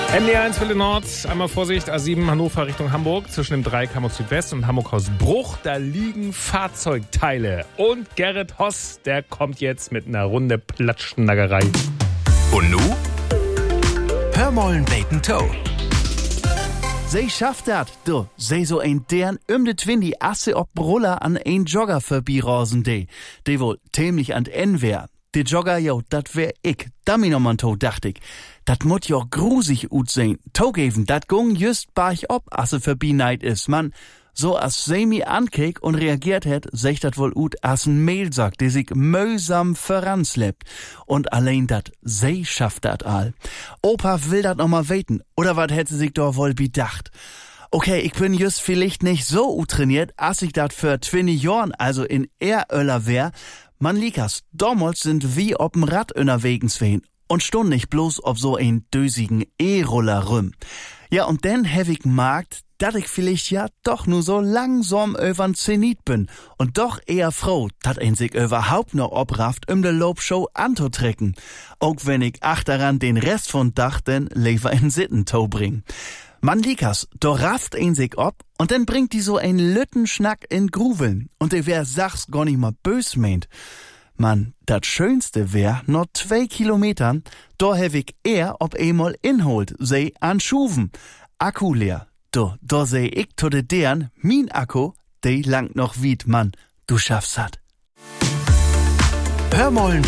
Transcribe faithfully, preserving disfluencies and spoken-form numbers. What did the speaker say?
M D eins Welle Nord, einmal Vorsicht, A sieben Hannover Richtung Hamburg, zwischen dem Dreieck Hamburg Südwest und Hamburg Hausbruch, da liegen Fahrzeugteile. Und Gerrit Hoss, der kommt jetzt mit einer Runde Platschnaggerei. Und nu? Hör mollen beten Toe. Sie schafft dat, du. Sie so ein deren um de Twindi Asse ob Ruller an ein Jogger vorbeirosen de. De wohl tämlich an en wär. De Jogger, jo, dat wär ich. Dummy nochmal to, dacht ich. Dat mut jo grusig ut sein. Togeven, dat gung just barch ob Asse vorbei is, man. So as sie mi ankek und reagiert het, sech dat wohl ut as n Mehlsack, der sich mühsam voranslebt. Und allein dat, sie schafft dat all. Opa will dat noch mal weten, oder wat hätte sich doch wohl bedacht? Okay, ich bin just vielleicht nicht so utrainiert, as ich dat für zwanzig Jahren, also in Eröller wär. Man likas, damals sind wie ob'n Rad unterwegs wehen und stund nicht bloß ob so ein dösigen E-Roller rüm. Ja, und dann hab ich gemerkt, dass ich vielleicht ja doch nur so langsam übern Zenit bin und doch eher froh, dass ein sich überhaupt noch obrafft, um de Lobshow anzutrecken. Auch wenn ich achteran den Rest von Dach denn lieber in Sittentau bring. Man likas, do rafft ein sich ob und dann bringt die so ein Lüttenschnack in Gruveln und der wär sachs gar nicht mal bös meint. Man, dat Schönste wär, noch zwei Kilometern, do hab ich eher ob einmal inholt, sei an Schuven. Akku leer. Do, do seh ich to de deren, min Akku, de langt noch wied, Mann. Du schaffst hat. Hör mollen